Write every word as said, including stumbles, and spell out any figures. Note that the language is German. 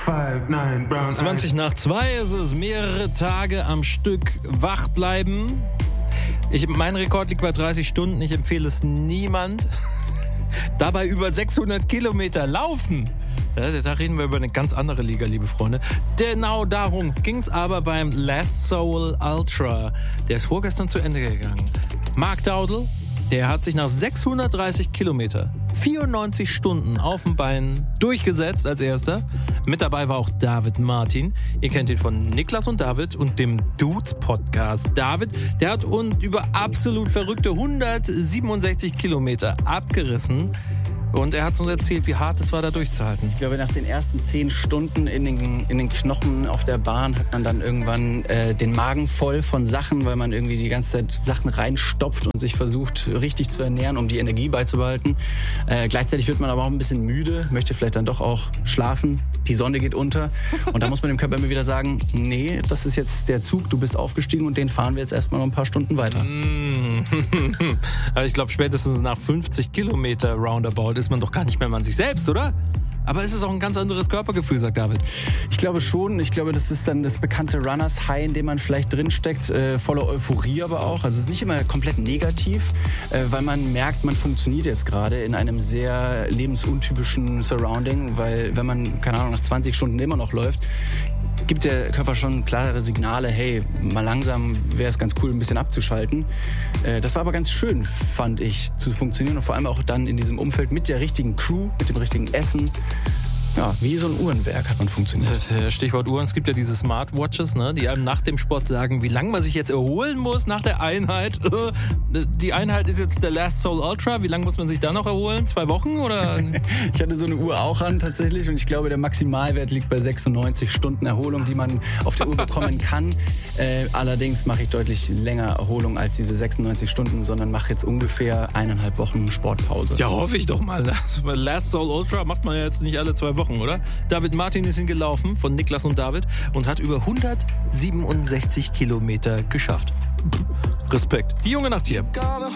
zwanzig nach zwei ist es, mehrere Tage am Stück wach bleiben. Ich, mein Rekord liegt bei dreißig Stunden, ich empfehle es niemand. Dabei über sechshundert Kilometer laufen. Ja, da reden wir über eine ganz andere Liga, liebe Freunde. Genau darum ging es aber beim Last Soul Ultra. Der ist vorgestern zu Ende gegangen. Mark Dowdle, der hat sich nach sechshundertdreißig Kilometer, vierundneunzig Stunden auf dem Bein durchgesetzt als erster. Mit dabei war auch David Martin. Ihr kennt ihn von Niklas und David und dem Dudes Podcast. David, der hat uns über absolut verrückte hundertsiebenundsechzig Kilometer abgerissen. Und er hat uns erzählt, wie hart es war, da durchzuhalten. Ich glaube, nach den ersten zehn Stunden in den, in den Knochen auf der Bahn hat man dann irgendwann äh, den Magen voll von Sachen, weil man irgendwie die ganze Zeit Sachen reinstopft und sich versucht, richtig zu ernähren, um die Energie beizubehalten. Äh, gleichzeitig wird man aber auch ein bisschen müde, möchte vielleicht dann doch auch schlafen. Die Sonne geht unter. Und da muss man dem Körper immer wieder sagen, nee, das ist jetzt der Zug, du bist aufgestiegen und den fahren wir jetzt erstmal noch ein paar Stunden weiter. Aber ich glaube, spätestens nach fünfzig Kilometer roundabout ist man doch gar nicht mehr man sich selbst, oder? Aber es ist auch ein ganz anderes Körpergefühl, sagt David. Ich glaube schon. Ich glaube, das ist dann das bekannte Runners High, in dem man vielleicht drinsteckt, äh, voller Euphorie aber auch. Also es ist nicht immer komplett negativ, äh, weil man merkt, man funktioniert jetzt gerade in einem sehr lebensuntypischen Surrounding, weil wenn man, keine Ahnung, nach zwanzig Stunden immer noch läuft, gibt der Körper schon klare Signale, hey, mal langsam wäre es ganz cool, ein bisschen abzuschalten. Äh, das war aber ganz schön, fand ich, zu funktionieren und vor allem auch dann in diesem Umfeld mit der richtigen Crew, mit dem richtigen Essen. Ja, wie so ein Uhrenwerk hat man funktioniert. Stichwort Uhren, es gibt ja diese Smartwatches, ne, die einem nach dem Sport sagen, wie lange man sich jetzt erholen muss nach der Einheit. Die Einheit ist jetzt der Last Soul Ultra, wie lange muss man sich da noch erholen? Zwei Wochen oder? Ich hatte so eine Uhr auch an tatsächlich und ich glaube, der Maximalwert liegt bei sechsundneunzig Stunden Erholung, die man auf der Uhr bekommen kann. Äh, allerdings mache ich deutlich länger Erholung als diese sechsundneunzig Stunden, sondern mache jetzt ungefähr eineinhalb Wochen Sportpause. Ja, hoffe ich doch mal. Last Soul Ultra macht man ja jetzt nicht alle zwei Wochen, oder? David Martin ist ihn gelaufen, von Niklas und David, und hat über hundertsiebenundsechzig Kilometer geschafft. Respekt. Die junge Nacht hier.